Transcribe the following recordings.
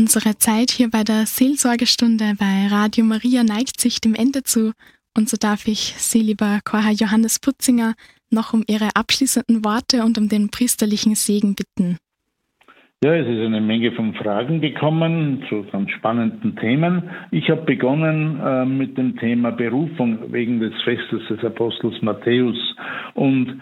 Unsere Zeit hier bei der Seelsorgestunde bei Radio Maria neigt sich dem Ende zu und so darf ich Sie, lieber Chorherr Johannes Putzinger, noch um Ihre abschließenden Worte und um den priesterlichen Segen bitten. Ja, es ist eine Menge von Fragen gekommen zu ganz spannenden Themen. Ich habe begonnen mit dem Thema Berufung wegen des Festes des Apostels Matthäus. Und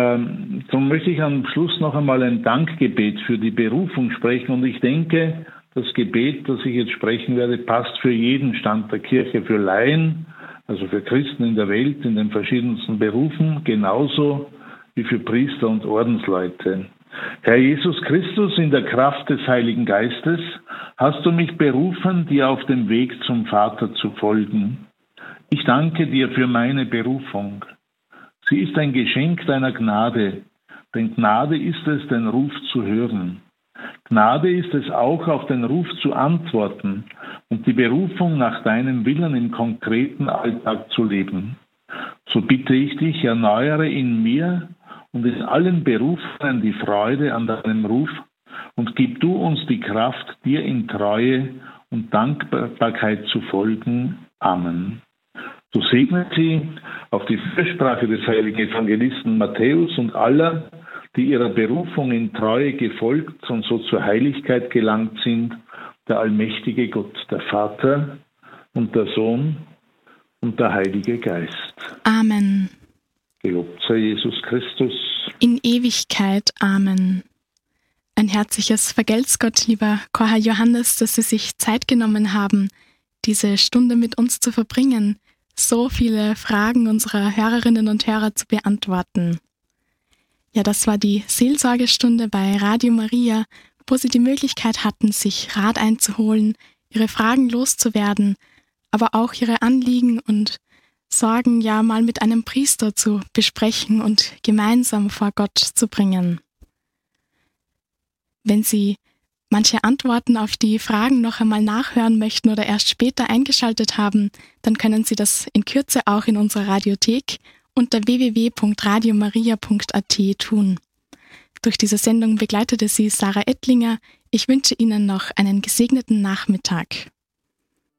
darum möchte ich am Schluss noch einmal ein Dankgebet für die Berufung sprechen. Und ich denke, das Gebet, das ich jetzt sprechen werde, passt für jeden Stand der Kirche, für Laien, also für Christen in der Welt, in den verschiedensten Berufen, genauso wie für Priester und Ordensleute. Herr Jesus Christus, in der Kraft des Heiligen Geistes hast du mich berufen, dir auf dem Weg zum Vater zu folgen. Ich danke dir für meine Berufung. Sie ist ein Geschenk deiner Gnade, denn Gnade ist es, den Ruf zu hören. Gnade ist es auch, auf den Ruf zu antworten und die Berufung nach deinem Willen im konkreten Alltag zu leben. So bitte ich dich, erneuere in mir und in allen Berufenen die Freude an deinem Ruf und gib du uns die Kraft, dir in Treue und Dankbarkeit zu folgen. Amen. So segne sie auf die Fürsprache des heiligen Evangelisten Matthäus und aller, die ihrer Berufung in Treue gefolgt und so zur Heiligkeit gelangt sind, der allmächtige Gott, der Vater und der Sohn und der Heilige Geist. Amen. Gelobt sei Jesus Christus. In Ewigkeit. Amen. Ein herzliches Vergelt's Gott, lieber Chorherr Johannes, dass Sie sich Zeit genommen haben, diese Stunde mit uns zu verbringen, so viele Fragen unserer Hörerinnen und Hörer zu beantworten. Ja, das war die Seelsorgestunde bei Radio Maria, wo Sie die Möglichkeit hatten, sich Rat einzuholen, Ihre Fragen loszuwerden, aber auch Ihre Anliegen und Sorgen ja mal mit einem Priester zu besprechen und gemeinsam vor Gott zu bringen. Wenn Sie manche Antworten auf die Fragen noch einmal nachhören möchten oder erst später eingeschaltet haben, dann können Sie das in Kürze auch in unserer Radiothek unter www.radiomaria.at tun. Durch diese Sendung begleitete Sie Sarah Ettlinger. Ich wünsche Ihnen noch einen gesegneten Nachmittag.